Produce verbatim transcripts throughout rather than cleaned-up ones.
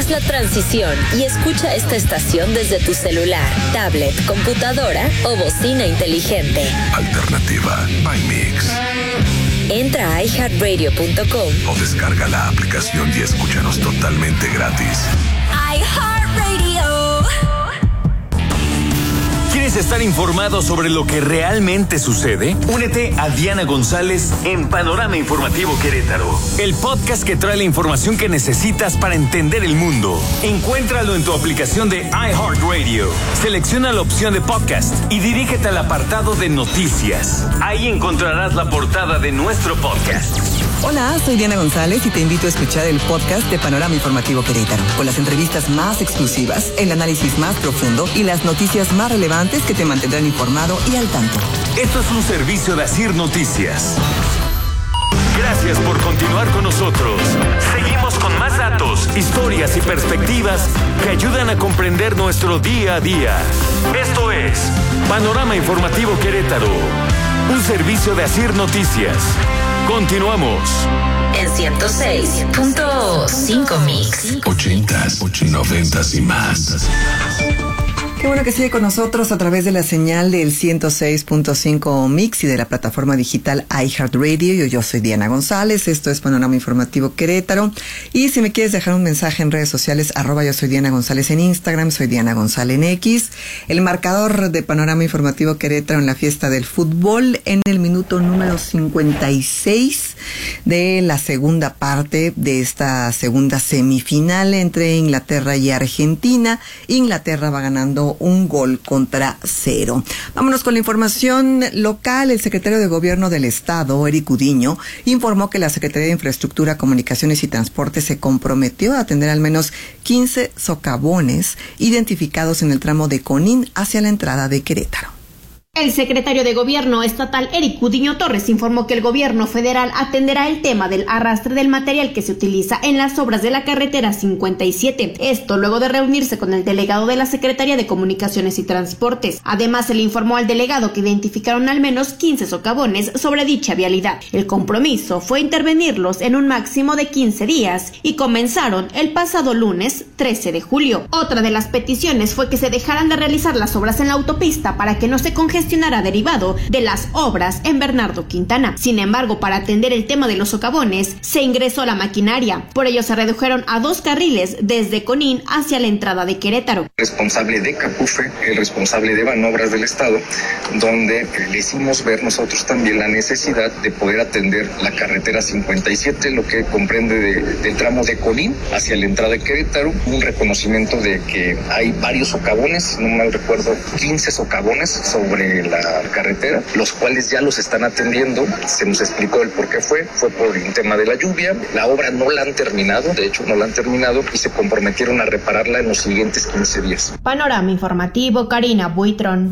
Haz la transición y escucha esta estación desde tu celular, tablet, computadora o bocina inteligente. Alternativa by Mix. Entra a i heart radio punto com o descarga la aplicación y escúchanos totalmente gratis. iHeartRadio. ¿Quieres estar informado sobre lo que realmente sucede? Únete a Diana González en Panorama Informativo Querétaro, el podcast que trae la información que necesitas para entender el mundo. Encuéntralo en tu aplicación de iHeartRadio. Selecciona la opción de podcast y dirígete al apartado de noticias. Ahí encontrarás la portada de nuestro podcast. Hola, soy Diana González y te invito a escuchar el podcast de Panorama Informativo Querétaro, con las entrevistas más exclusivas, el análisis más profundo y las noticias más relevantes que te mantendrán informado y al tanto. Esto es un servicio de Asir Noticias. Gracias por continuar con nosotros. Seguimos con más datos, historias y perspectivas que ayudan a comprender nuestro día a día. Esto es Panorama Informativo Querétaro, un servicio de Asir Noticias. Continuamos. En ciento seis punto cinco Mix. Ochentas, noventas y más. Qué bueno que sigue con nosotros a través de la señal del ciento seis punto cinco Mix y de la plataforma digital iHeartRadio. Yo, yo soy Diana González, esto es Panorama Informativo Querétaro. Y si me quieres dejar un mensaje en redes sociales, arroba yo soy Diana González en Instagram, soy Diana González en X. El marcador de Panorama Informativo Querétaro en la fiesta del fútbol en el minuto número cincuenta y seis de la segunda parte de esta segunda semifinal entre Inglaterra y Argentina. Inglaterra va ganando un gol contra cero. Vámonos con la información local. El secretario de Gobierno del Estado, Eric Udiño, informó que la Secretaría de Infraestructura, Comunicaciones y Transporte se comprometió a atender al menos quince socavones identificados en el tramo de Conín hacia la entrada de Querétaro. El secretario de Gobierno estatal, Eric Udiño Torres, informó que el gobierno federal atenderá el tema del arrastre del material que se utiliza en las obras de la carretera cincuenta y siete. Esto luego de reunirse con el delegado de la Secretaría de Comunicaciones y Transportes. Además, se le informó al delegado que identificaron al menos quince socavones sobre dicha vialidad. El compromiso fue intervenirlos en un máximo de quince días y comenzaron el pasado lunes trece de julio. Otra de las peticiones fue que se dejaran de realizar las obras en la autopista para que no se congestionara derivado de las obras en Bernardo Quintana. Sin embargo, para atender el tema de los socavones, se ingresó la maquinaria. Por ello, se redujeron a dos carriles desde Conín hacia la entrada de Querétaro. Responsable de Capufe, el responsable de Banobras del Estado, donde le hicimos ver nosotros también la necesidad de poder atender la carretera cincuenta y siete, lo que comprende de, del tramo de Conín hacia la entrada de Querétaro. Un reconocimiento de que hay varios socavones, no mal recuerdo, quince socavones sobre la carretera, los cuales ya los están atendiendo. Se nos explicó el por qué fue, fue por el tema de la lluvia. La obra no la han terminado, de hecho no la han terminado y se comprometieron a repararla en los siguientes quince días. Panorama Informativo, Karina Buitrón.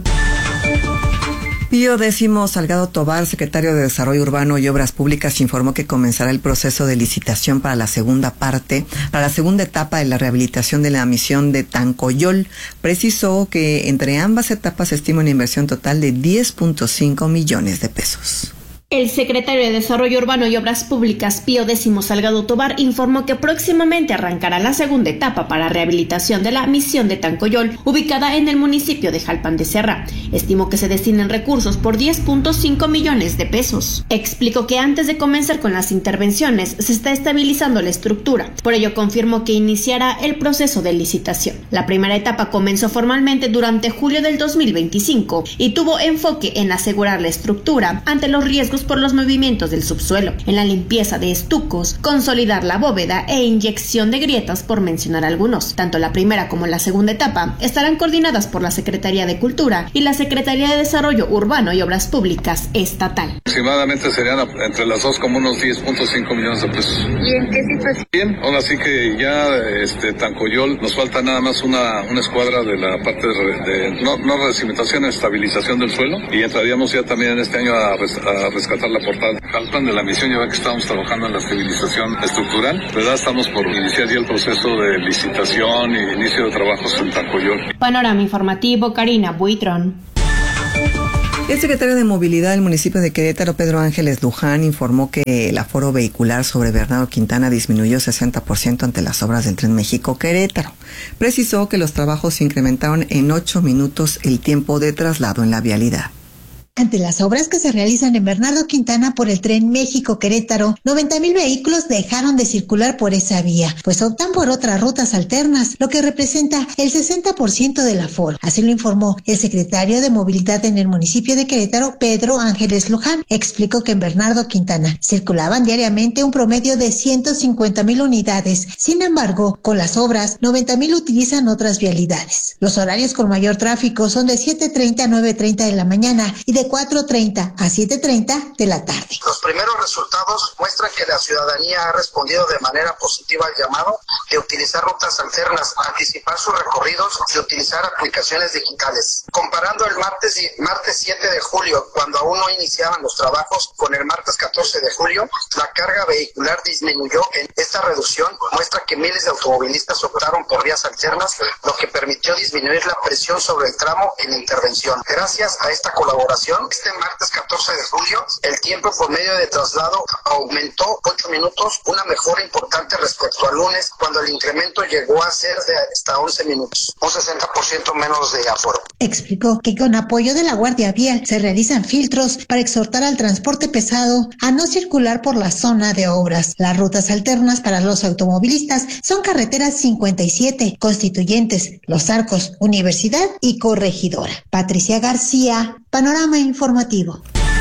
Pío Décimo Salgado Tobar, secretario de Desarrollo Urbano y Obras Públicas, informó que comenzará el proceso de licitación para la segunda parte, para la segunda etapa de la rehabilitación de la misión de Tancoyol. Precisó que entre ambas etapas se estima una inversión total de diez punto cinco millones de pesos. El secretario de Desarrollo Urbano y Obras Públicas, Pío Décimo Salgado Tobar, informó que próximamente arrancará la segunda etapa para rehabilitación de la misión de Tancoyol, ubicada en el municipio de Jalpan de Serra. Estimó que se destinen recursos por diez punto cinco millones de pesos. Explicó que antes de comenzar con las intervenciones se está estabilizando la estructura. Por ello confirmó que iniciará el proceso de licitación. La primera etapa comenzó formalmente durante julio del dos mil veinticinco y tuvo enfoque en asegurar la estructura ante los riesgos por los movimientos del subsuelo, en la limpieza de estucos, consolidar la bóveda e inyección de grietas, por mencionar algunos. Tanto la primera como la segunda etapa estarán coordinadas por la Secretaría de Cultura y la Secretaría de Desarrollo Urbano y Obras Públicas estatal. Aproximadamente serían entre las dos como unos diez punto cinco millones de pesos. ¿Y en qué situación? Bien, ahora sí que ya este Tancoyol nos falta nada más una, una escuadra de la parte de, de no, no recimentación, estabilización del suelo, y entraríamos ya también en este año a, res, a rescatar la portada. Al plan de la misión, ya ve que estamos trabajando en la estabilización estructural, ¿verdad? Estamos por iniciar ya el proceso de licitación y inicio de trabajos en Tancoyol. Panorama Informativo, Karina Buitrón. El secretario de Movilidad del municipio de Querétaro, Pedro Ángeles Luján, informó que el aforo vehicular sobre Bernardo Quintana disminuyó sesenta por ciento ante las obras del Tren México-Querétaro. Precisó que los trabajos incrementaron en ocho minutos el tiempo de traslado en la vialidad. Ante las obras que se realizan en Bernardo Quintana por el Tren México-Querétaro, noventa mil vehículos dejaron de circular por esa vía, pues optan por otras rutas alternas, lo que representa el sesenta por ciento del aforo. Así lo informó el secretario de Movilidad en el municipio de Querétaro, Pedro Ángeles Luján. Explicó que en Bernardo Quintana circulaban diariamente un promedio de ciento cincuenta mil unidades. Sin embargo, con las obras, noventa mil utilizan otras vialidades. Los horarios con mayor tráfico son de siete treinta a nueve treinta de la mañana y de cuatro treinta a siete treinta de la tarde. Los primeros resultados muestran que la ciudadanía ha respondido de manera positiva al llamado de utilizar rutas alternas, anticipar sus recorridos y utilizar aplicaciones digitales. Comparando el martes, martes siete de julio, cuando aún no iniciaban los trabajos, con el martes catorce de julio, la carga vehicular disminuyó. En esta reducción muestra que miles de automovilistas optaron por vías alternas, lo que permitió disminuir la presión sobre el tramo en intervención. Gracias a esta colaboración, este martes catorce de julio, el tiempo por medio de traslado aumentó ocho minutos, una mejora importante respecto al lunes, cuando el incremento llegó a ser de hasta once minutos, un sesenta por ciento menos de aforo. Explicó que con apoyo de la Guardia Vial se realizan filtros para exhortar al transporte pesado a no circular por la zona de obras. Las rutas alternas para los automovilistas son carreteras cincuenta y siete, Constituyentes, Los Arcos, Universidad y Corregidora. Patricia García, Panorama Informativo.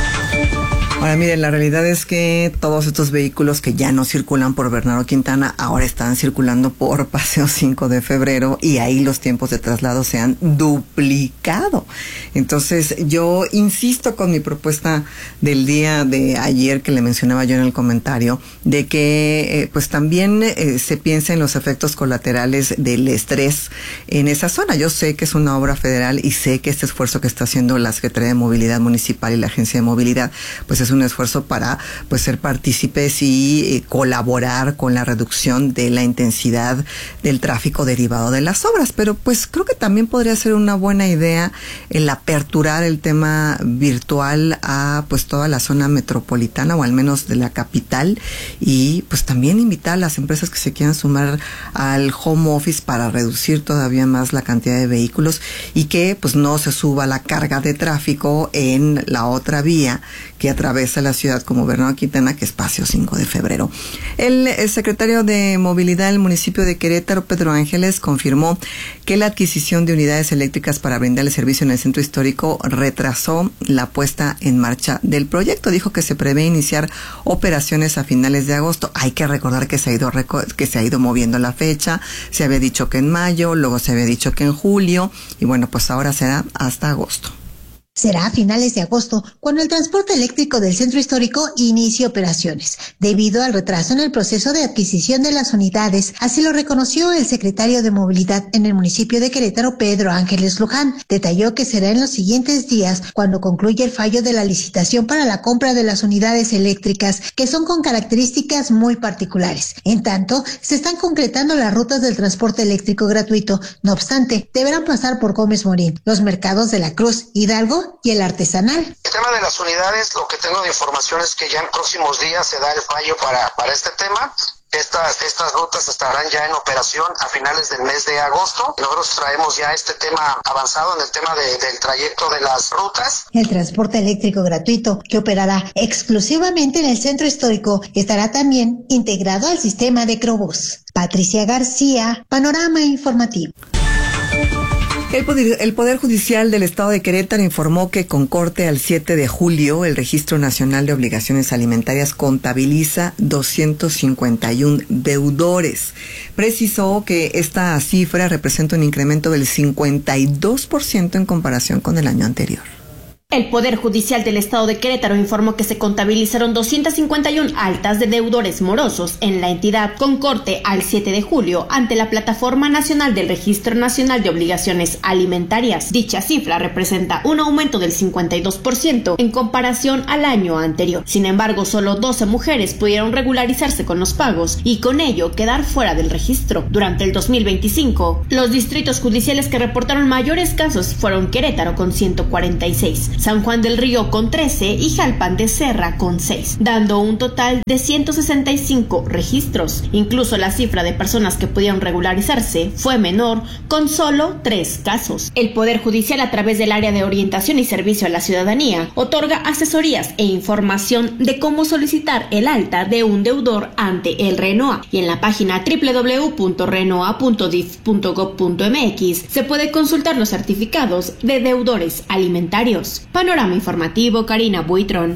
Ahora miren, la realidad es que todos estos vehículos que ya no circulan por Bernardo Quintana ahora están circulando por Paseo cinco de febrero y ahí los tiempos de traslado se han duplicado. Entonces yo insisto con mi propuesta del día de ayer que le mencionaba yo en el comentario, de que eh, pues también eh, se piense en los efectos colaterales del estrés en esa zona. Yo sé que es una obra federal y sé que este esfuerzo que está haciendo la Secretaría de Movilidad Municipal y la Agencia de Movilidad pues es un esfuerzo para pues ser partícipes y eh, colaborar con la reducción de la intensidad del tráfico derivado de las obras, pero pues creo que también podría ser una buena idea el aperturar el tema virtual a pues toda la zona metropolitana o al menos de la capital y pues también invitar a las empresas que se quieran sumar al home office para reducir todavía más la cantidad de vehículos y que pues no se suba la carga de tráfico en la otra vía que atraviesa la ciudad como Bernardo Quintana, que es Paseo cinco de febrero. El, el secretario de Movilidad del municipio de Querétaro, Pedro Ángeles, confirmó que la adquisición de unidades eléctricas para brindarle servicio en el centro histórico retrasó la puesta en marcha del proyecto. Dijo que se prevé iniciar operaciones a finales de agosto. Hay que recordar que se ha ido que se ha ido moviendo la fecha. Se había dicho que en mayo, luego se había dicho que en julio y bueno, pues ahora será hasta agosto. Será a finales de agosto cuando el transporte eléctrico del centro histórico inicie operaciones, debido al retraso en el proceso de adquisición de las unidades. Así lo reconoció el secretario de Movilidad en el municipio de Querétaro, Pedro Ángeles Luján. Detalló que será en los siguientes días cuando concluya el fallo de la licitación para la compra de las unidades eléctricas, que son con características muy particulares. En tanto, se están concretando las rutas del transporte eléctrico gratuito. No obstante, deberán pasar por Gómez Morín, los mercados de la Cruz, Hidalgo y el artesanal. El tema de las unidades, lo que tengo de información es que ya en próximos días se da el fallo para, para este tema. Estas, estas rutas estarán ya en operación a finales del mes de agosto. Nosotros traemos ya este tema avanzado en el tema de, del trayecto de las rutas. El transporte eléctrico gratuito, que operará exclusivamente en el centro histórico, estará también integrado al sistema de Crobús. Patricia García, Panorama Informativo. El Poder, el Poder Judicial del Estado de Querétaro informó que con corte al siete de julio, el Registro Nacional de Obligaciones Alimentarias contabiliza doscientos cincuenta y uno deudores. Precisó que esta cifra representa un incremento del cincuenta y dos por ciento en comparación con el año anterior. El Poder Judicial del Estado de Querétaro informó que se contabilizaron doscientas cincuenta y uno altas de deudores morosos en la entidad con corte al siete de julio ante la Plataforma Nacional del Registro Nacional de Obligaciones Alimentarias. Dicha cifra representa un aumento del cincuenta y dos por ciento en comparación al año anterior. Sin embargo, solo doce mujeres pudieron regularizarse con los pagos y con ello quedar fuera del registro. Durante el dos mil veinticinco, los distritos judiciales que reportaron mayores casos fueron Querétaro con ciento cuarenta y seis, San Juan del Río con trece y Jalpan de Serra con seis, dando un total de ciento sesenta y cinco registros. Incluso la cifra de personas que pudieron regularizarse fue menor, con solo tres casos. El Poder Judicial, a través del área de orientación y servicio a la ciudadanía, otorga asesorías e información de cómo solicitar el alta de un deudor ante el RENOA, y en la página doble u doble u doble u punto renoa punto d i f punto gob punto m x se puede consultar los certificados de deudores alimentarios. Panorama informativo, Karina Buitrón.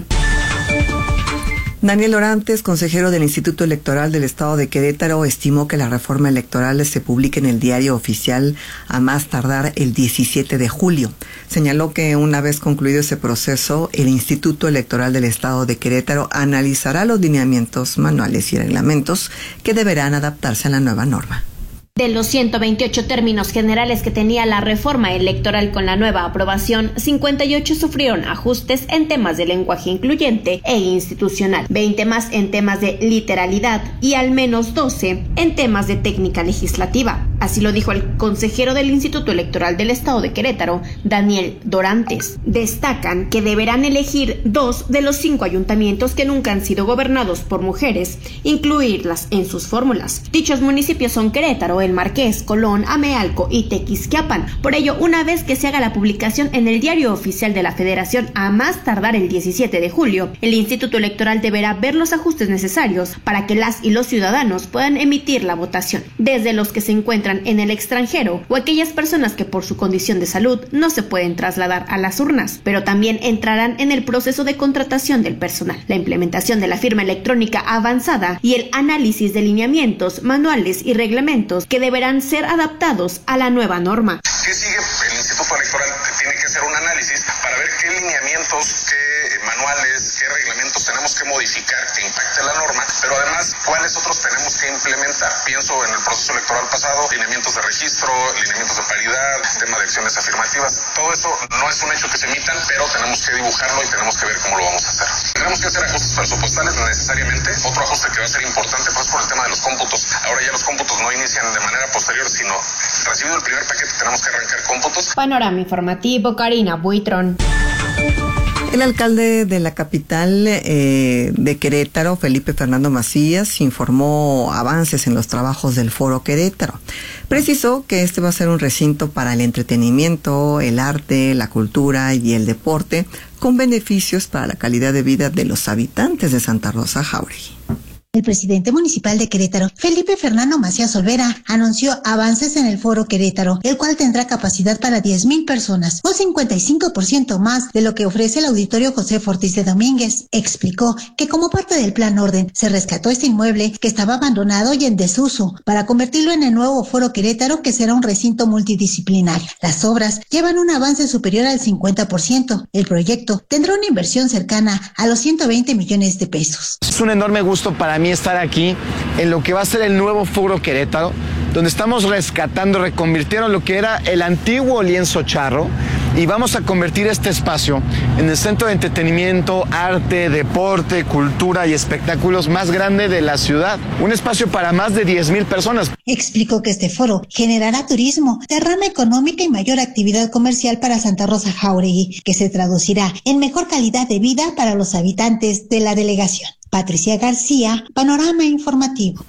Daniel Dorantes, consejero del Instituto Electoral del Estado de Querétaro, estimó que la reforma electoral se publique en el diario oficial a más tardar el diecisiete de julio. Señaló que una vez concluido ese proceso, el Instituto Electoral del Estado de Querétaro analizará los lineamientos, manuales y reglamentos que deberán adaptarse a la nueva norma. De los ciento veintiocho términos generales que tenía la reforma electoral con la nueva aprobación, cincuenta y ocho sufrieron ajustes en temas de lenguaje incluyente e institucional, veinte más en temas de literalidad y al menos doce en temas de técnica legislativa. Así lo dijo el consejero del Instituto Electoral del Estado de Querétaro, Daniel Dorantes. Destacan que deberán elegir dos de los cinco ayuntamientos que nunca han sido gobernados por mujeres, incluirlas en sus fórmulas. Dichos municipios son Querétaro, El Marqués, Colón, Amealco y Tequisquiapan. Por ello, una vez que se haga la publicación en el diario oficial de la Federación a más tardar el diecisiete de julio, el Instituto Electoral deberá ver los ajustes necesarios para que las y los ciudadanos puedan emitir la votación, desde los que se encuentran en el extranjero o aquellas personas que por su condición de salud no se pueden trasladar a las urnas, pero también entrarán en el proceso de contratación del personal, la implementación de la firma electrónica avanzada y el análisis de lineamientos, manuales y reglamentos que deberán ser adaptados a la nueva norma. ¿Qué sigue? El Instituto Electoral tiene que hacer un análisis para ver qué lineamientos, qué manuales, qué reglamentos tenemos que modificar que impacte la norma, pero además cuáles otros tenemos que implementar. Pienso en el proceso electoral pasado, lineamientos de registro, lineamientos de paridad, tema de acciones afirmativas. Todo eso no es un hecho que se emitan, pero tenemos que dibujarlo y tenemos que ver cómo lo vamos a hacer. Tenemos que hacer ajustes presupuestales necesariamente. Otro ajuste que va a ser importante pues por el tema de los cómputos. Ahora ya los cómputos no inician de manera posterior, sino recibido el primer paquete tenemos que arrancar cómputos. Panorama informativo, Karina Buitrón. El alcalde de la capital eh, de Querétaro, Felipe Fernando Macías, informó avances en los trabajos del Foro Querétaro. Precisó que este va a ser un recinto para el entretenimiento, el arte, la cultura y el deporte, con beneficios para la calidad de vida de los habitantes de Santa Rosa Jáuregui. El presidente municipal de Querétaro, Felipe Fernando Macías Olvera, anunció avances en el Foro Querétaro, el cual tendrá capacidad para diez mil personas, o cincuenta y cinco por ciento más de lo que ofrece el Auditorio José Ortiz de Domínguez. Explicó que como parte del Plan Orden, se rescató este inmueble que estaba abandonado y en desuso, para convertirlo en el nuevo Foro Querétaro, que será un recinto multidisciplinar. Las obras llevan un avance superior al cincuenta por ciento. El proyecto tendrá una inversión cercana a los ciento veinte millones de pesos. Es un enorme gusto para mí estar aquí en lo que va a ser el nuevo Foro Querétaro, donde estamos rescatando, reconvirtieron lo que era el antiguo lienzo charro y vamos a convertir este espacio en el centro de entretenimiento, arte, deporte, cultura y espectáculos más grande de la ciudad. Un espacio para más de diez mil personas. Explicó que este foro generará turismo, derrama económica y mayor actividad comercial para Santa Rosa Jáuregui, que se traducirá en mejor calidad de vida para los habitantes de la delegación. Patricia García, Panorama Informativo.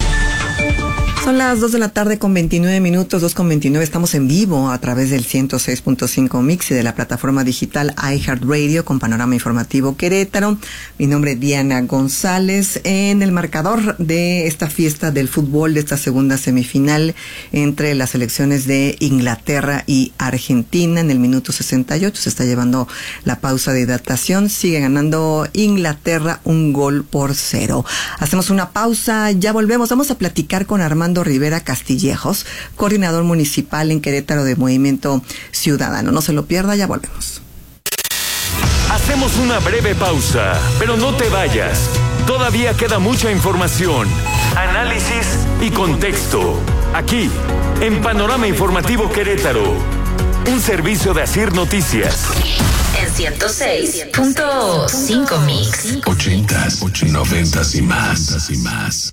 Son las dos de la tarde con veintinueve minutos, dos con veintinueve. Estamos en vivo a través del ciento seis punto cinco Mix y de la plataforma digital iHeartRadio con Panorama Informativo Querétaro. Mi nombre es Diana González. En el marcador de esta fiesta del fútbol, de esta segunda semifinal entre las selecciones de Inglaterra y Argentina, en el minuto sesenta y ocho se está llevando la pausa de hidratación. Sigue ganando Inglaterra un gol por cero. Hacemos una pausa, ya volvemos. Vamos a platicar con Armando Rivera Castillejos, coordinador municipal en Querétaro de Movimiento Ciudadano. No se lo pierda, ya volvemos. Hacemos una breve pausa, pero no te vayas. Todavía queda mucha información, análisis y contexto. Aquí, en Panorama Informativo Querétaro, un servicio de Asir Noticias. En ciento seis punto cinco Mix. Ochentas, noventas y más, y más.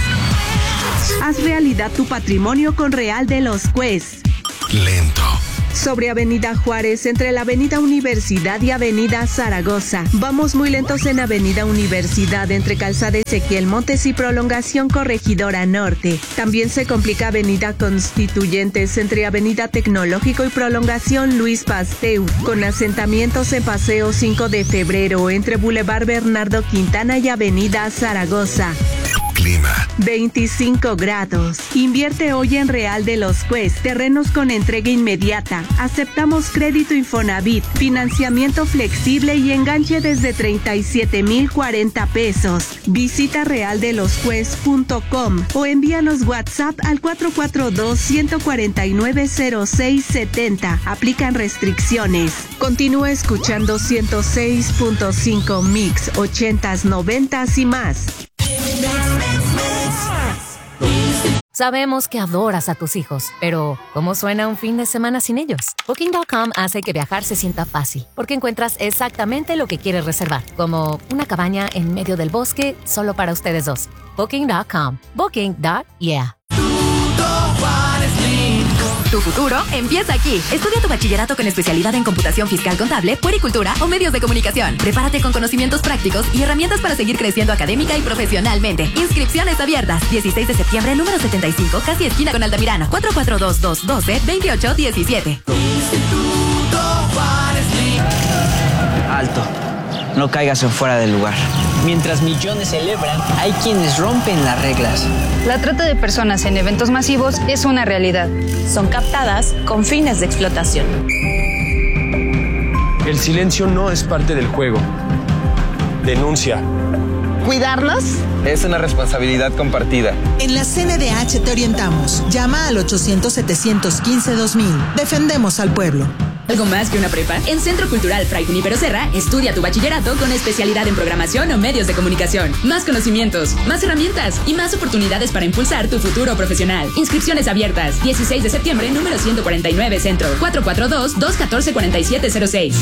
Haz realidad tu patrimonio con Real de los Cues. Lento, Sobre Avenida Juárez, entre la Avenida Universidad y Avenida Zaragoza. Vamos muy lentos en Avenida Universidad, entre Calzada Ezequiel Montes y Prolongación Corregidora Norte. También se complica Avenida Constituyentes, entre Avenida Tecnológico y Prolongación Luis Pasteur, con asentamientos en Paseo cinco de febrero, entre Boulevard Bernardo Quintana y Avenida Zaragoza. Clima. veinticinco grados. Invierte hoy en Real de los Cues. Terrenos con entrega inmediata. Aceptamos crédito Infonavit, financiamiento flexible y enganche desde treinta y siete mil cuarenta pesos. Visita real de los cues punto com o envíanos WhatsApp al cuatro cuatro dos, uno cuatro nueve, cero seis siete cero. Aplican restricciones. Continúa escuchando ciento seis punto cinco Mix, ochentas, noventas y más. Sabemos que adoras a tus hijos, pero ¿cómo suena un fin de semana sin ellos? Booking punto com hace que viajar se sienta fácil, porque encuentras exactamente lo que quieres reservar, como una cabaña en medio del bosque solo para ustedes dos. Booking punto com. Booking. Yeah. Tu futuro empieza aquí. Estudia tu bachillerato con especialidad en computación fiscal contable, puericultura o medios de comunicación. Prepárate con conocimientos prácticos y herramientas para seguir creciendo académica y profesionalmente. Inscripciones abiertas. dieciséis de septiembre, número setenta y cinco, casi esquina con Altamirano. cuatro cuatro dos, dos uno dos, dos ocho uno siete. Alto. No caigas en fuera del lugar. Mientras millones celebran, hay quienes rompen las reglas. La trata de personas en eventos masivos es una realidad. Son captadas con fines de explotación. El silencio no es parte del juego. Denuncia. ¿Cuidarnos? Es una responsabilidad compartida. En la C N D H te orientamos. Llama al ochocientos, setecientos quince, dos mil. Defendemos al pueblo. ¿Algo más que una prepa? En Centro Cultural Fray Junípero Serra, estudia tu bachillerato con especialidad en programación o medios de comunicación. Más conocimientos, más herramientas y más oportunidades para impulsar tu futuro profesional. Inscripciones abiertas. dieciséis de septiembre, número ciento cuarenta y nueve, Centro. cuatro cuatro dos, dos uno cuatro, cuatro siete cero seis.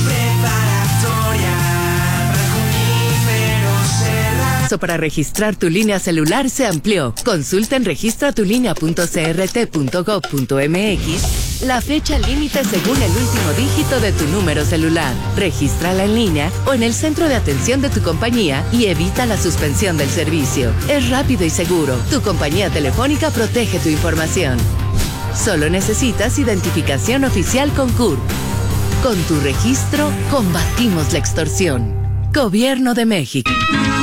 Para registrar tu línea celular se amplió. Consulta en registra tu línea punto c r t punto gov punto m x la fecha límite según el último dígito de tu número celular. Regístrala en línea o en el centro de atención de tu compañía y evita la suspensión del servicio. Es rápido y seguro. Tu compañía telefónica protege tu información. Solo necesitas identificación oficial con C U R P. Con tu registro, combatimos la extorsión. Gobierno de México.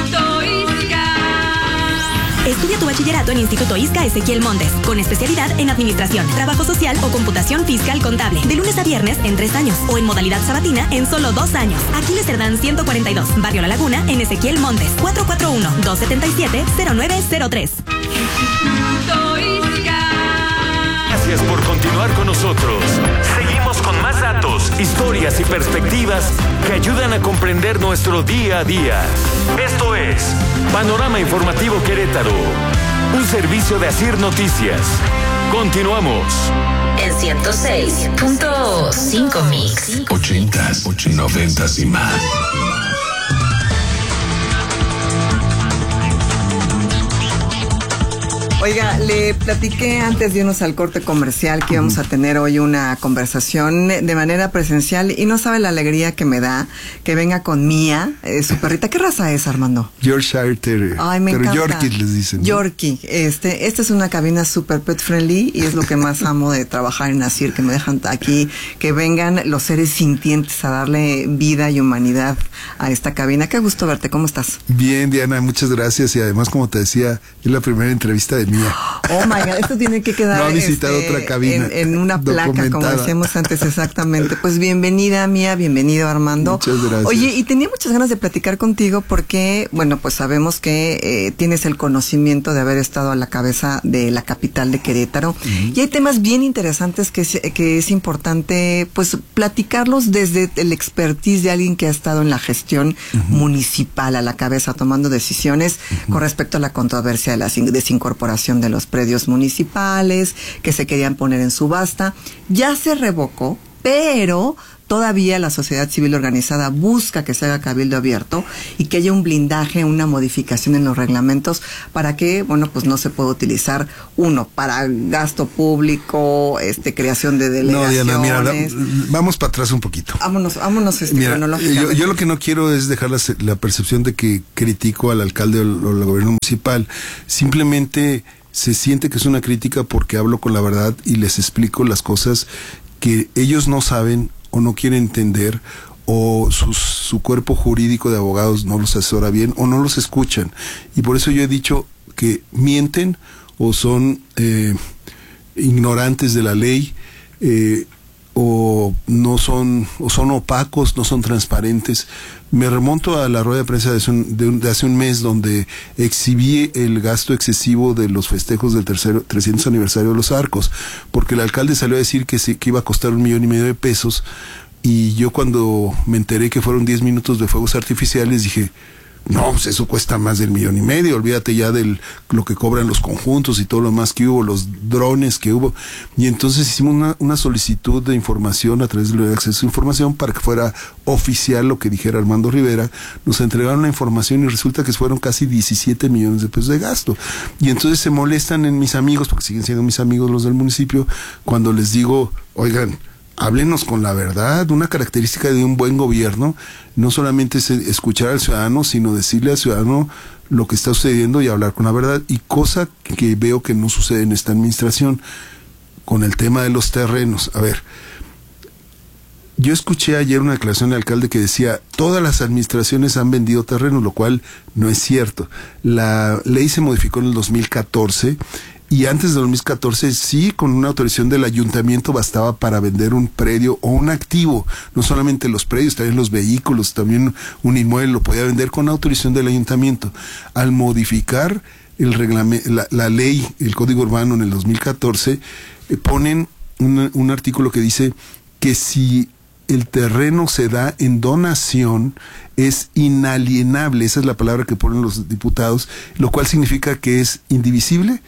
Estudia tu bachillerato en Instituto Isca Ezequiel Montes, con especialidad en Administración, Trabajo Social o Computación Fiscal Contable, de lunes a viernes en tres años, o en modalidad sabatina en solo dos años. Aquiles Cerdán ciento cuarenta y dos, Barrio La Laguna, en Ezequiel Montes, cuatro cuatro uno, dos siete siete, cero nueve cero tres. Gracias por continuar con nosotros. Seguimos con más datos, historias y perspectivas que ayudan a comprender nuestro día a día. Esto es Panorama Informativo Querétaro, un servicio de Asir Noticias. Continuamos. En ciento seis punto cinco Mix. Ochentas, noventas y más. Oiga, le platiqué antes de irnos al corte comercial que íbamos a tener hoy una conversación de manera presencial y no sabe la alegría que me da que venga con Mía, eh, su perrita. ¿Qué raza es, Armando? Yorkshire Terrier. Ay, me Pero encanta. Yorkie les dicen, ¿no? Yorkie. Este, esta es una cabina super pet friendly y es lo que más amo de trabajar en Asir, que me dejan aquí, que vengan los seres sintientes a darle vida y humanidad a esta cabina. Qué gusto verte. ¿Cómo estás? Bien, Diana, muchas gracias. Y además, como te decía, es la primera entrevista de Mía. Oh my God, esto tiene que quedar no ha visitado este, otra cabina en, en una placa, como decíamos antes, exactamente. Pues bienvenida, Mía, bienvenido, Armando. Muchas gracias. Oye, y tenía muchas ganas de platicar contigo porque, bueno, pues sabemos que eh, tienes el conocimiento de haber estado a la cabeza de la capital de Querétaro. Uh-huh. Y hay temas bien interesantes que es, que es importante, pues, platicarlos desde el expertise de alguien que ha estado en la gestión uh-huh. municipal a la cabeza, tomando decisiones uh-huh. con respecto a la controversia de la desincorporación de los predios municipales que se querían poner en subasta. Ya se revocó, pero todavía la sociedad civil organizada busca que se haga cabildo abierto y que haya un blindaje, una modificación en los reglamentos para que, bueno, pues no se pueda utilizar, uno, para gasto público, este, creación de delegaciones. No, Diana, mira, la, vamos para atrás un poquito. Vámonos, vámonos este, mira, cronológicamente. Yo, yo lo que no quiero es dejar la, la percepción de que critico al alcalde o al gobierno municipal. Simplemente se siente que es una crítica porque hablo con la verdad y les explico las cosas que ellos no saben o no quieren entender, o sus, su cuerpo jurídico de abogados no los asesora bien o no los escuchan. Y por eso yo he dicho que mienten o son eh, ignorantes de la ley, eh, o no son, o son opacos, no son transparentes. Me remonto a la rueda de prensa de hace un, de un, de hace un mes, donde exhibí el gasto excesivo de los festejos del tercero, trescientos aniversario de los Arcos, porque el alcalde salió a decir que, se, que iba a costar un millón y medio de pesos, y yo cuando me enteré que fueron diez minutos de fuegos artificiales, dije, no, pues eso cuesta más del millón y medio, olvídate ya de lo que cobran los conjuntos y todo lo más que hubo, los drones que hubo. Y entonces hicimos una, una solicitud de información a través del acceso a información para que fuera oficial lo que dijera Armando Rivera. Nos entregaron la información y resulta que fueron casi diecisiete millones de pesos de gasto. Y entonces se molestan en mis amigos, porque siguen siendo mis amigos los del municipio, cuando les digo, oigan, háblenos con la verdad. Una característica de un buen gobierno no solamente es escuchar al ciudadano, sino decirle al ciudadano lo que está sucediendo y hablar con la verdad, y cosa que veo que no sucede en esta administración con el tema de los terrenos. A ver, yo escuché ayer una declaración del alcalde que decía, todas las administraciones han vendido terrenos, lo cual no es cierto. La ley se modificó en el dos mil catorce, y antes del dos mil catorce sí, con una autorización del ayuntamiento bastaba para vender un predio o un activo, no solamente los predios, también los vehículos, también un inmueble lo podía vender con autorización del ayuntamiento. Al modificar el reglamento, la, la ley, el Código Urbano en el dos mil catorce, eh, ponen un, un artículo que dice que si el terreno se da en donación, es inalienable, esa es la palabra que ponen los diputados, lo cual significa que es indivisible,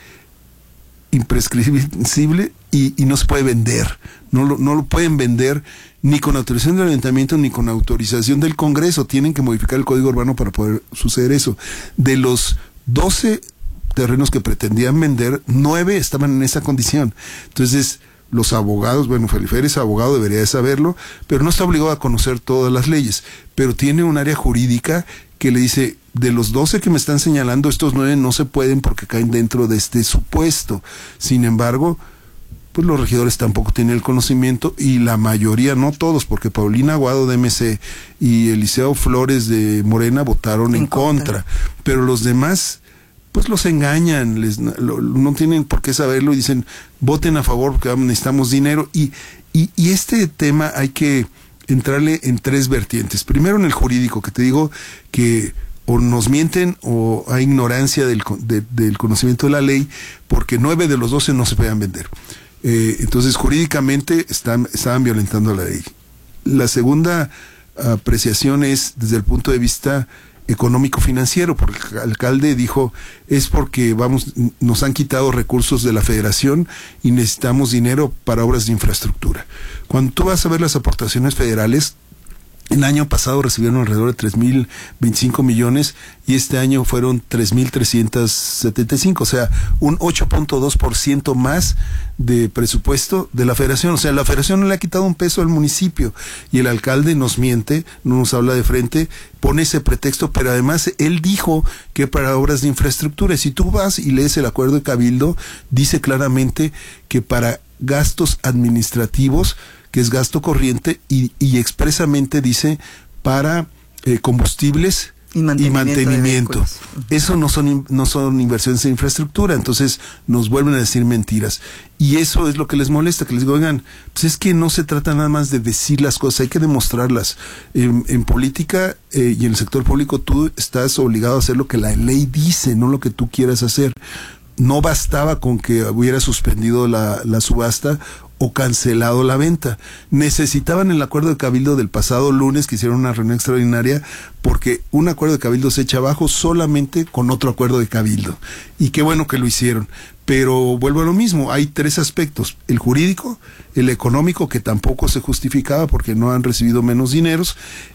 imprescriptible y, y no se puede vender. No lo, no lo pueden vender ni con autorización del ayuntamiento ni con autorización del Congreso. Tienen que modificar el Código Urbano para poder suceder eso. De los doce terrenos que pretendían vender, nueve estaban en esa condición. Entonces, los abogados, bueno, Felipe es abogado, debería de saberlo, pero no está obligado a conocer todas las leyes, pero tiene un área jurídica que le dice, de los doce que me están señalando, estos nueve no se pueden porque caen dentro de este supuesto. Sin embargo, pues los regidores tampoco tienen el conocimiento, y la mayoría, no todos, porque Paulina Aguado de M C y Eliseo Flores de Morena votaron en, en contra. contra, pero los demás pues los engañan, les, lo, no tienen por qué saberlo y dicen, voten a favor porque necesitamos dinero. Y, y, y este tema hay que entrarle en tres vertientes. Primero, en el jurídico, que te digo que o nos mienten o hay ignorancia del, de, del conocimiento de la ley, porque nueve de los doce no se pueden vender. Eh, entonces, jurídicamente están, estaban violentando la ley. La segunda apreciación es desde el punto de vista económico-financiero, porque el alcalde dijo, es porque vamos, nos han quitado recursos de la federación y necesitamos dinero para obras de infraestructura. Cuando tú vas a ver las aportaciones federales, el año pasado recibieron alrededor de tres mil veinticinco millones y este año fueron tres mil trescientos setenta y cinco, o sea, un ocho punto dos por ciento más de presupuesto de la federación. O sea, la federación no le ha quitado un peso al municipio y el alcalde nos miente, no nos habla de frente, pone ese pretexto, pero además él dijo que para obras de infraestructura. Si tú vas y lees el acuerdo de Cabildo, dice claramente que para gastos administrativos, que es gasto corriente, y, y expresamente dice para eh, combustibles y mantenimiento. Y mantenimiento. Eso no son, no son inversiones en infraestructura, entonces nos vuelven a decir mentiras. Y eso es lo que les molesta, que les digo, oigan, pues es que no se trata nada más de decir las cosas, hay que demostrarlas. En, en política eh, y en el sector público tú estás obligado a hacer lo que la ley dice, no lo que tú quieras hacer. No bastaba con que hubiera suspendido la, la subasta o cancelado la venta. Necesitaban el acuerdo de cabildo del pasado lunes, que hicieron una reunión extraordinaria, porque un acuerdo de cabildo se echa abajo solamente con otro acuerdo de cabildo. Y qué bueno que lo hicieron. Pero vuelvo a lo mismo, hay tres aspectos: el jurídico, el económico, que tampoco se justificaba porque no han recibido menos dineros,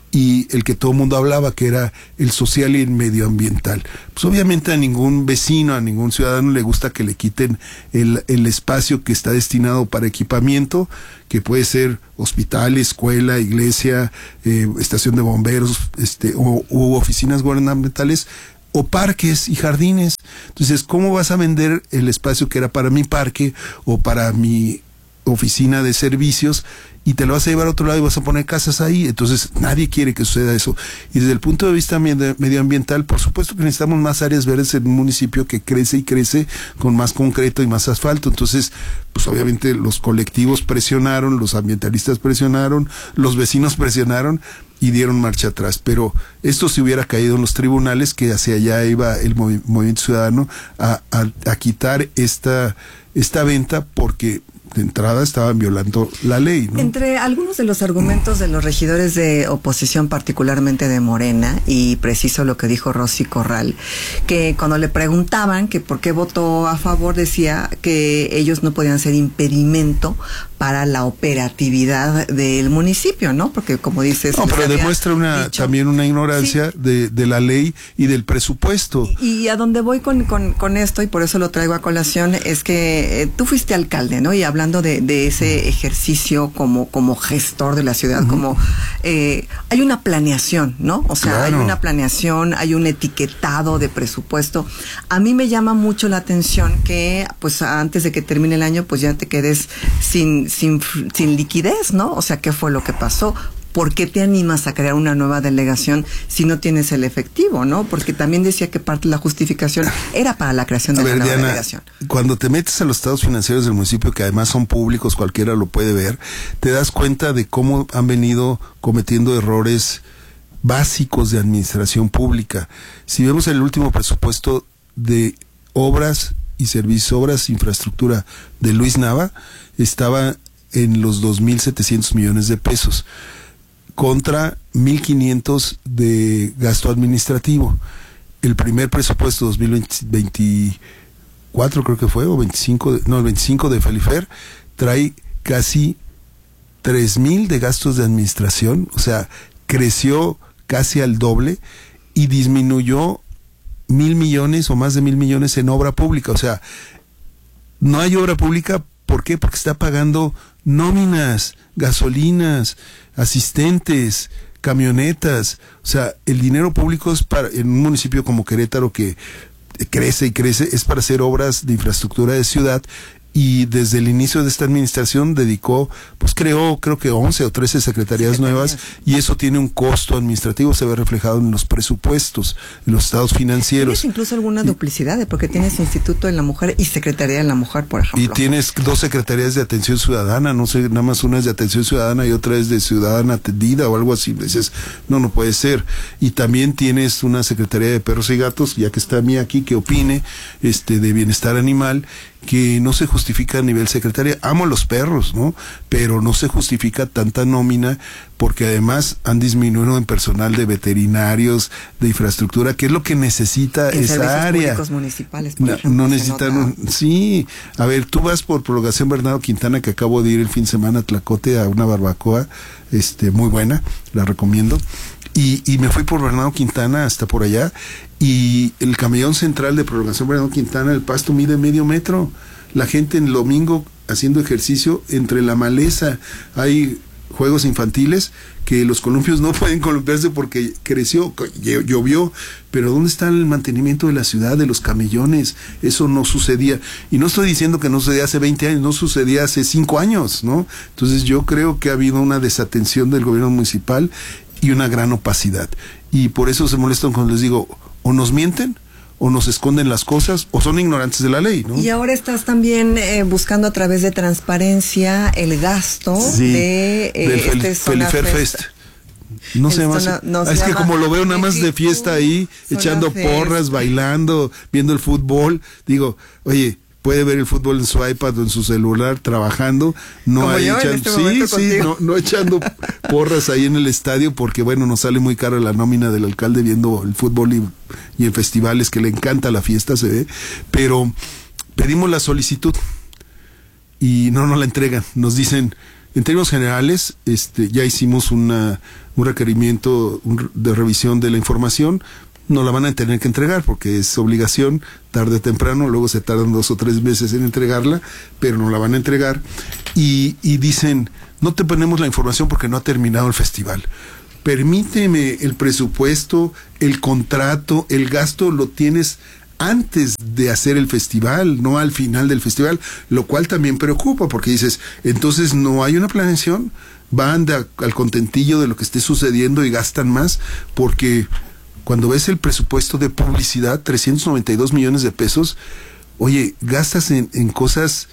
y el que todo el mundo hablaba, que era el social y el medioambiental. Pues obviamente a ningún vecino, a ningún ciudadano le gusta que le quiten el, el espacio que está destinado para equipamiento, que puede ser hospital, escuela, iglesia, eh, estación de bomberos, este, o, u oficinas gubernamentales, o parques y jardines. Entonces, ¿cómo vas a vender el espacio que era para mi parque o para mi oficina de servicios y te lo vas a llevar a otro lado y vas a poner casas ahí? Entonces nadie quiere que suceda eso. Y desde el punto de vista medioambiental, por supuesto que necesitamos más áreas verdes en un municipio que crece y crece con más concreto y más asfalto. Entonces, pues obviamente los colectivos presionaron, los ambientalistas presionaron, los vecinos presionaron y dieron marcha atrás. Pero esto se hubiera caído en los tribunales, que hacia allá iba el movi- Movimiento Ciudadano a, a, a quitar esta, esta venta, porque de entrada estaban violando la ley, ¿no? Entre algunos de los argumentos de los regidores de oposición, particularmente de Morena, y preciso lo que dijo Rosy Corral, que cuando le preguntaban que por qué votó a favor, decía que ellos no podían ser impedimento para la operatividad del municipio, ¿no? Porque como dices... No, pero demuestra una dicho, también una ignorancia sí. de, de la ley y del presupuesto. Y, y a donde voy con, con, con esto, y por eso lo traigo a colación, es que eh, tú fuiste alcalde, ¿no? Y hablando de, de ese ejercicio como, como gestor de la ciudad, uh-huh. como eh, hay una planeación, ¿no? O sea, claro. hay una planeación, hay un etiquetado de presupuesto. A mí me llama mucho la atención que, pues, antes de que termine el año, pues ya te quedes sin Sin, sin liquidez, ¿no? O sea, ¿qué fue lo que pasó? ¿Por qué te animas a crear una nueva delegación si no tienes el efectivo, no? Porque también decía que parte de la justificación era para la creación de la nueva Diana, delegación. Cuando te metes a los estados financieros del municipio, que además son públicos, cualquiera lo puede ver, te das cuenta de cómo han venido cometiendo errores básicos de administración pública. Si vemos el último presupuesto de obras y servicios, obras, infraestructura de Luis Nava, estaba en los dos mil setecientos millones de pesos contra mil quinientos de gasto administrativo. El primer presupuesto dos mil veinticuatro creo que fue, o veinticinco, de, no, el veinticinco de Felifer, trae casi tres mil de gastos de administración, o sea, creció casi al doble y disminuyó mil millones o más de mil millones en obra pública. O sea, no hay obra pública. ¿Por qué? Porque está pagando nóminas, gasolinas, asistentes, camionetas. O sea, el dinero público es para, en un municipio como Querétaro, que crece y crece, es para hacer obras de infraestructura de ciudad. Y desde el inicio de esta administración dedicó, pues creó creo que once o trece secretarías nuevas, y eso tiene un costo administrativo, se ve reflejado en los presupuestos, en los estados financieros. Tienes incluso alguna duplicidad, porque tienes Instituto de la Mujer y Secretaría de la Mujer, por ejemplo. Y tienes dos secretarías de atención ciudadana, no sé, nada más una es de atención ciudadana y otra es de ciudadana atendida o algo así. Dices, no, no puede ser. Y también tienes una secretaría de perros y gatos, ya que está a mí aquí, que opine, este, de bienestar animal, que no se justifica a nivel secretaria. Amo los perros, ¿no? Pero no se justifica tanta nómina, porque además han disminuido en personal de veterinarios, de infraestructura, que es lo que necesita en esa área. Municipales, por no, ejemplo, no necesitan un, sí, a ver, tú vas por Prolongación Bernardo Quintana, que acabo de ir el fin de semana a Tlacote a una barbacoa, este, muy buena, la recomiendo. Y, y me fui por Bernardo Quintana hasta por allá, y el camellón central de Prolongación Bernardo Quintana, el pasto mide medio metro. La gente en el domingo haciendo ejercicio entre la maleza. Hay juegos infantiles que los columpios no pueden columpiarse porque creció, llovió, pero ¿dónde está el mantenimiento de la ciudad, de los camellones? Eso no sucedía, y no estoy diciendo que no sucedía hace veinte años, no sucedía hace cinco años, ¿no? Entonces yo creo que ha habido una desatención del gobierno municipal y una gran opacidad, y por eso se molestan cuando les digo, o nos mienten, o nos esconden las cosas, o son ignorantes de la ley, ¿no? Y ahora estás también eh, buscando a través de transparencia el gasto sí, de eh, del fel- este Felifer Fest. No se llama, zona, no, es se que llama como lo veo nada más de fiesta ahí, echando Fest. porras, bailando, viendo el fútbol, digo, oye, puede ver el fútbol en su iPad o en su celular trabajando, no hay echando, este sí, sí, no, no echando porras ahí en el estadio, porque bueno, nos sale muy caro la nómina del alcalde viendo el fútbol y, y en festivales, que le encanta la fiesta, se ve, pero pedimos la solicitud y no nos la entregan, nos dicen, en términos generales, este, ya hicimos una, un requerimiento de revisión de la información, no la van a tener que entregar porque es obligación, tarde o temprano, luego se tardan dos o tres meses en entregarla, pero no la van a entregar, y, y dicen, no te ponemos la información porque no ha terminado el festival. Permíteme, el presupuesto, el contrato, el gasto lo tienes antes de hacer el festival, no al final del festival, lo cual también preocupa, porque dices, entonces no hay una planeación, van de, al contentillo de lo que esté sucediendo y gastan más, porque cuando ves el presupuesto de publicidad, trescientos noventa y dos millones de pesos, oye, gastas en, en cosas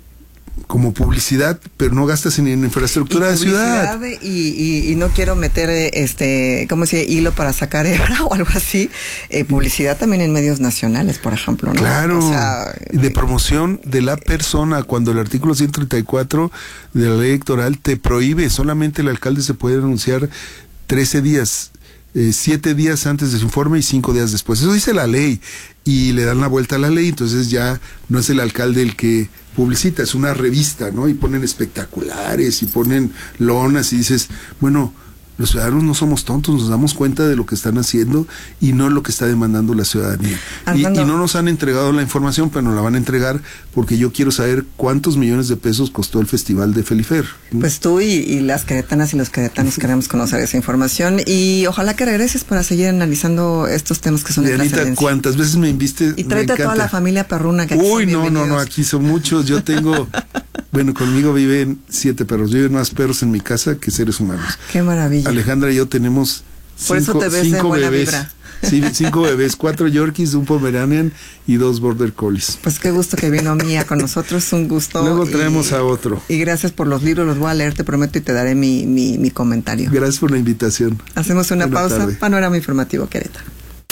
como publicidad, pero no gastas en, en infraestructura de ciudad. Y, y, y no quiero meter, este, ¿cómo se dice? Hilo para sacar hebra o algo así. Eh, publicidad también en medios nacionales, por ejemplo, ¿no? Claro, o sea, de promoción de la persona, cuando el artículo ciento treinta y cuatro de la ley electoral te prohíbe, solamente el alcalde se puede anunciar trece días, eh, siete días antes de su informe y cinco días después. Eso dice la ley, y le dan la vuelta a la ley, entonces ya no es el alcalde el que publicita, es una revista, ¿no? Y ponen espectaculares y ponen lonas y dices, bueno, los ciudadanos no somos tontos, nos damos cuenta de lo que están haciendo y no lo que está demandando la ciudadanía. Y, y no nos han entregado la información, pero nos la van a entregar porque yo quiero saber cuántos millones de pesos costó el festival de Felifer. Pues tú y, y las queretanas y los queretanos queremos conocer esa información, y ojalá que regreses para seguir analizando estos temas que son de trascendencia. ¿Cuántas veces me inviste? Y tráete a toda la familia perruna que aquí Uy, son no, no, no, aquí son muchos. Yo tengo, bueno, conmigo viven siete perros, viven más perros en mi casa que seres humanos. Qué maravilla. Alejandra y yo tenemos Por cinco, eso te ves cinco en buena bebés. vibra. Sí, cinco bebés, cuatro Yorkies, un Pomeranian y dos Border Collies. Pues qué gusto que vino Mía con nosotros, un gusto. Luego traemos y, a otro. Y gracias por los libros, los voy a leer, te prometo, y te daré mi, mi, mi comentario. Gracias por la invitación. Hacemos una Buena pausa, tarde. Panorama Informativo Querétaro.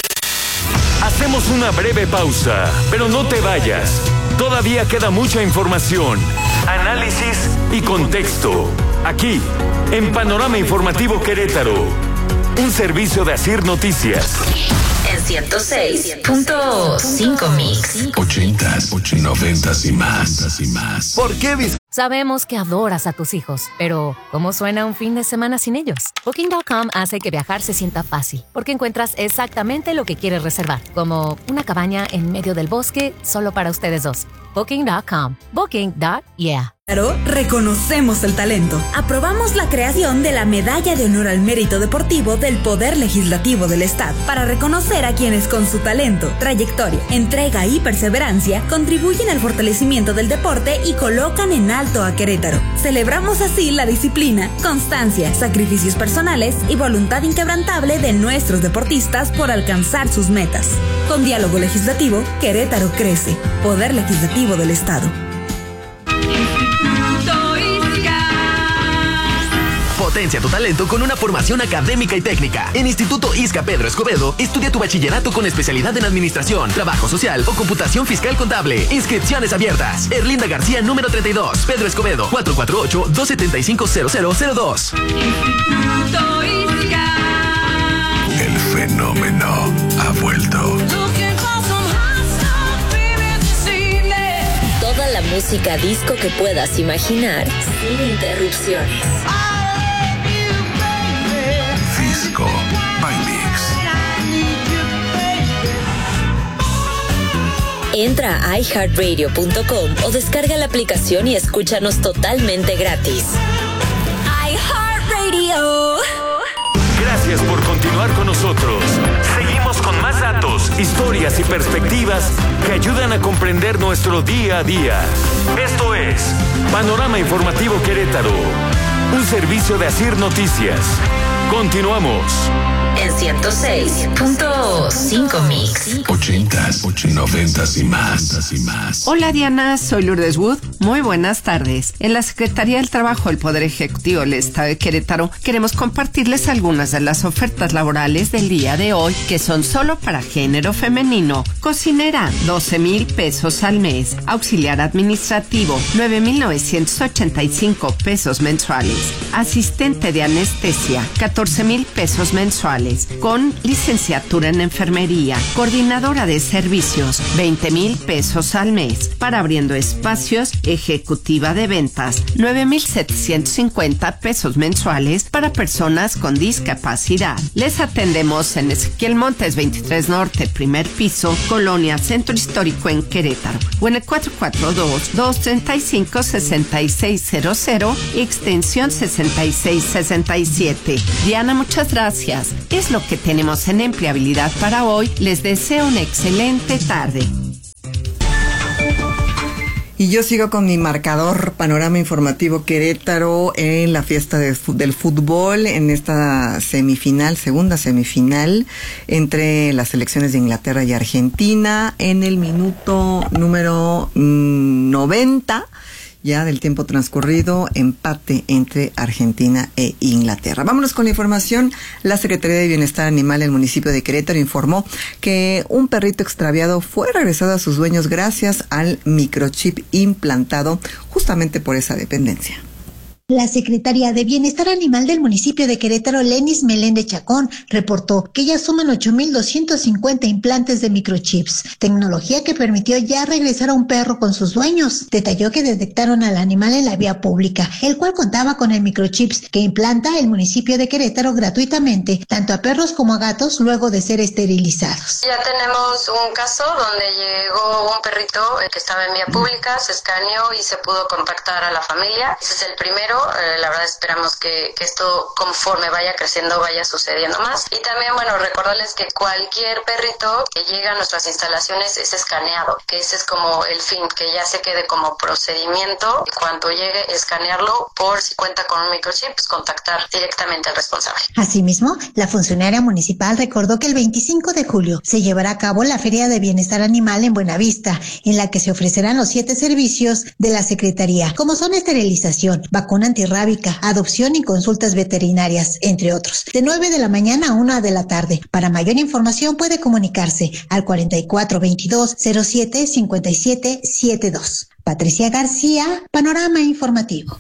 Hacemos una breve pausa, pero no te vayas. Todavía queda mucha información, análisis y contexto. Aquí, en Panorama Informativo Querétaro, un servicio de Asir Noticias. En ciento seis punto cinco Mix. Ochentas, noventas y más. Y más. ¿Por qué vis- Sabemos que adoras a tus hijos, pero ¿cómo suena un fin de semana sin ellos? Booking punto com hace que viajar se sienta fácil, porque encuentras exactamente lo que quieres reservar, como una cabaña en medio del bosque solo para ustedes dos. Booking punto com. Booking. Yeah. Reconocemos el talento. Aprobamos la creación de la Medalla de Honor al Mérito Deportivo del Poder Legislativo del Estado para reconocer a quienes con su talento, trayectoria, entrega y perseverancia contribuyen al fortalecimiento del deporte y colocan en alto a Querétaro. Celebramos así la disciplina, constancia, sacrificios personales y voluntad inquebrantable de nuestros deportistas por alcanzar sus metas. Con diálogo legislativo, Querétaro crece. Poder Legislativo del Estado. Potencia tu talento con una formación académica y técnica. En Instituto Isca Pedro Escobedo, estudia tu bachillerato con especialidad en administración, trabajo social o computación fiscal contable. Inscripciones abiertas. Erlinda García, número treinta y dos. Pedro Escobedo, cuatro cuatro ocho, dos siete cinco, cero cero cero dos. El fenómeno ha vuelto. Toda la música disco que puedas imaginar sin interrupciones. Disco by Mix. Entra a i heart radio punto com o descarga la aplicación y escúchanos totalmente gratis. iHeartRadio. Gracias por continuar con nosotros. Seguimos con más datos, historias y perspectivas que ayudan a comprender nuestro día a día. Esto es Panorama Informativo Querétaro, un servicio de Asir Noticias. Continuamos. en ciento seis punto cinco Mix. Ochentas, noventas y más, y más. Hola Diana, soy Lourdes Wood. Muy buenas tardes. En la Secretaría del Trabajo del Poder Ejecutivo del Estado de Querétaro queremos compartirles algunas de las ofertas laborales del día de hoy que son solo para género femenino. Cocinera, doce mil pesos al mes. Auxiliar administrativo, nueve mil novecientos ochenta y cinco pesos mensuales. Asistente de anestesia, catorce mil pesos mensuales. Con licenciatura en enfermería. Coordinadora de servicios, veinte mil pesos al mes. Para abriendo espacios, ejecutiva de ventas, nueve mil setecientos cincuenta pesos mensuales para personas con discapacidad. Les atendemos en Ezequiel Montes veintitrés Norte, primer piso, Colonia Centro Histórico en Querétaro, o en el cuatro cuatro dos, dos tres cinco, seis seis cero cero, extensión sesenta y seis sesenta y siete. Diana, muchas gracias. Es lo que tenemos en empleabilidad para hoy. Les deseo una excelente tarde. Y yo sigo con mi marcador Panorama Informativo Querétaro en la fiesta de, del fútbol, en esta semifinal, segunda semifinal, entre las selecciones de Inglaterra y Argentina, en el minuto número mmm, noventa. Ya del tiempo transcurrido, empate entre Argentina e Inglaterra. Vámonos con la información. La Secretaría de Bienestar Animal del municipio de Querétaro informó que un perrito extraviado fue regresado a sus dueños gracias al microchip implantado justamente por esa dependencia. La secretaria de Bienestar Animal del municipio de Querétaro, Lenis Meléndez Chacón, reportó que ya suman ocho mil doscientos cincuenta implantes de microchips, tecnología que permitió ya regresar a un perro con sus dueños. Detalló que detectaron al animal en la vía pública, el cual contaba con el microchips que implanta el municipio de Querétaro gratuitamente, tanto a perros como a gatos, luego de ser esterilizados. Ya tenemos un caso donde llegó un perrito que estaba en vía pública, se escaneó y se pudo contactar a la familia. Ese es el primero. Eh, la verdad esperamos que, que esto conforme vaya creciendo vaya sucediendo más. Y también, bueno, recordarles que cualquier perrito que llega a nuestras instalaciones es escaneado, que ese es como el fin, que ya se quede como procedimiento. Y cuando llegue, escanearlo por si cuenta con un microchip, pues contactar directamente al responsable. Asimismo, la funcionaria municipal recordó que el veinticinco de julio se llevará a cabo la Feria de Bienestar Animal en Buenavista, en la que se ofrecerán los siete servicios de la Secretaría, como son esterilización, vacuna antirrábica, adopción y consultas veterinarias, entre otros, de nueve de la mañana a una de la tarde. Para mayor información puede comunicarse al cuarenta y cuatro veintidós cero siete cincuenta y siete setenta y dos. Patricia García, Panorama Informativo.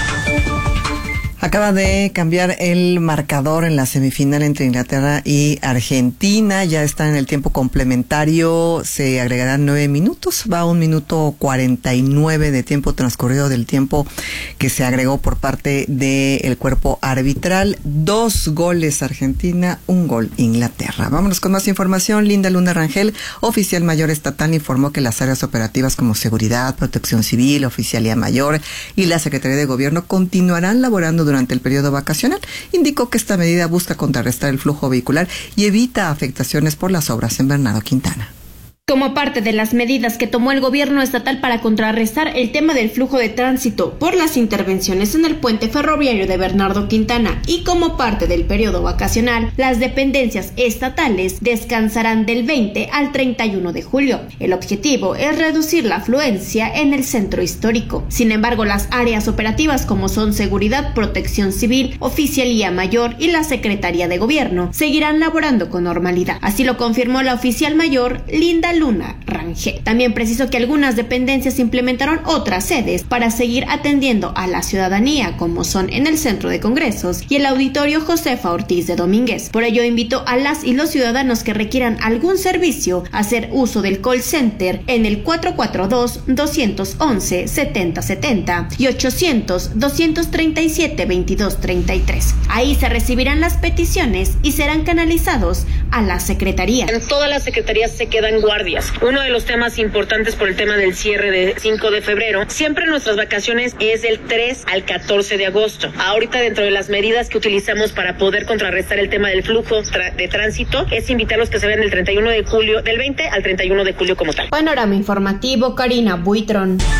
Acaba de cambiar el marcador en la semifinal entre Inglaterra y Argentina. Ya está en el tiempo complementario. Se agregarán nueve minutos. Va a un minuto cuarenta y nueve de tiempo transcurrido del tiempo que se agregó por parte del cuerpo arbitral. Dos goles Argentina, un gol Inglaterra. Vámonos con más información. Linda Luna Rangel, oficial mayor estatal, informó que las áreas operativas como seguridad, protección civil, oficialía mayor y la Secretaría de Gobierno continuarán laborando durante durante el periodo vacacional. Indicó que esta medida busca contrarrestar el flujo vehicular y evita afectaciones por las obras en Bernardo Quintana. Como parte de las medidas que tomó el gobierno estatal para contrarrestar el tema del flujo de tránsito por las intervenciones en el puente ferroviario de Bernardo Quintana y como parte del periodo vacacional, las dependencias estatales descansarán del veinte al treinta y uno de julio. El objetivo es reducir la afluencia en el centro histórico. Sin embargo, las áreas operativas como son seguridad, protección civil, oficialía mayor y la Secretaría de Gobierno seguirán laborando con normalidad. Así lo confirmó la oficial mayor Linda Luna Rangel. También precisó que algunas dependencias implementaron otras sedes para seguir atendiendo a la ciudadanía, como son en el Centro de Congresos y el Auditorio Josefa Ortiz de Domínguez. Por ello, invitó a las y los ciudadanos que requieran algún servicio a hacer uso del call center en el cuatro cuatro dos, dos once, setenta setenta y ochocientos, doscientos treinta y siete, veintidós treinta y tres. Ahí se recibirán las peticiones y serán canalizados a la Secretaría. En todas las secretarías se quedan guardias. Uno de los temas importantes por el tema del cierre de cinco de febrero, siempre nuestras vacaciones es del tres al catorce de agosto. Ahorita dentro de las medidas que utilizamos para poder contrarrestar el tema del flujo tra- de tránsito es invitarlos que se vean del treinta y uno de julio, del veinte al treinta y uno de julio como tal. Panorama Informativo, Karina Buitrón.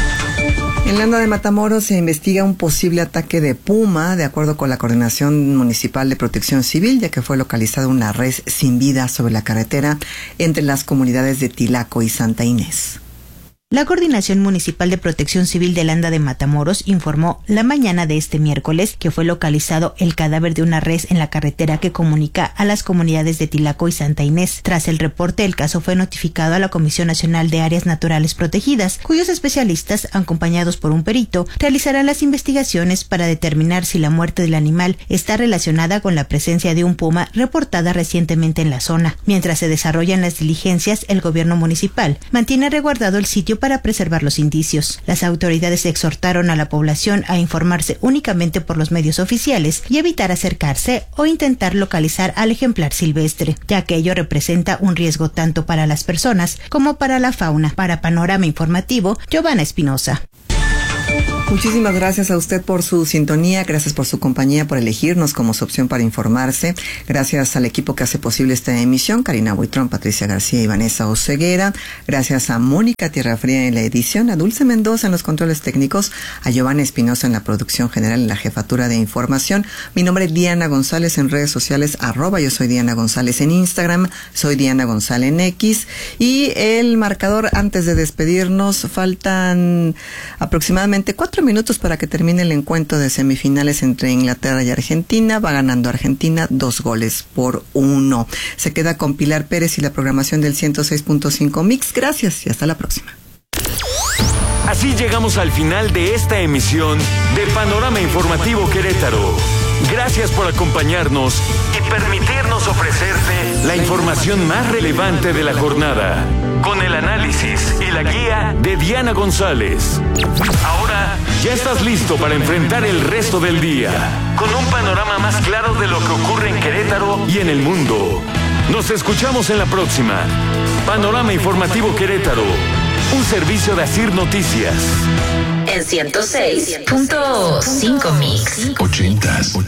En Landa de Matamoros se investiga un posible ataque de puma, de acuerdo con la Coordinación Municipal de Protección Civil, ya que fue localizada una res sin vida sobre la carretera entre las comunidades de Tilaco y Santa Inés. La Coordinación Municipal de Protección Civil de Landa de Matamoros informó la mañana de este miércoles que fue localizado el cadáver de una res en la carretera que comunica a las comunidades de Tilaco y Santa Inés. Tras el reporte, el caso fue notificado a la Comisión Nacional de Áreas Naturales Protegidas, cuyos especialistas, acompañados por un perito, realizarán las investigaciones para determinar si la muerte del animal está relacionada con la presencia de un puma reportada recientemente en la zona. Mientras se desarrollan las diligencias, el gobierno municipal mantiene resguardado el sitio para preservar los indicios. Las autoridades exhortaron a la población a informarse únicamente por los medios oficiales y evitar acercarse o intentar localizar al ejemplar silvestre, ya que ello representa un riesgo tanto para las personas como para la fauna. Para Panorama Informativo, Giovanna Espinosa. Muchísimas gracias a usted por su sintonía, gracias por su compañía, por elegirnos como su opción para informarse. Gracias al equipo que hace posible esta emisión, Karina Buitrón, Patricia García y Vanessa Oseguera. Gracias a Mónica Tierrafría en la edición, a Dulce Mendoza en los controles técnicos, a Giovanna Espinosa en la producción general y la jefatura de información. Mi nombre es Diana González en redes sociales, arroba yo soy Diana González en Instagram, soy Diana González en X. Y el marcador antes de despedirnos, faltan aproximadamente cuatro minutos para que termine el encuentro de semifinales entre Inglaterra y Argentina. Va ganando Argentina dos goles por uno. Se queda con Pilar Pérez y la programación del ciento seis punto cinco Mix. Gracias y hasta la próxima. Así llegamos al final de esta emisión de Panorama Informativo Querétaro. Gracias por acompañarnos y permitirnos ofrecerte la información más relevante de la jornada, con el análisis y la guía de Diana González. Ahora ya estás listo para enfrentar el resto del día, con un panorama más claro de lo que ocurre en Querétaro y en el mundo. Nos escuchamos en la próxima. Panorama Informativo Querétaro, un servicio de Asir Noticias. En ciento seis punto cinco Mix. Ochentas.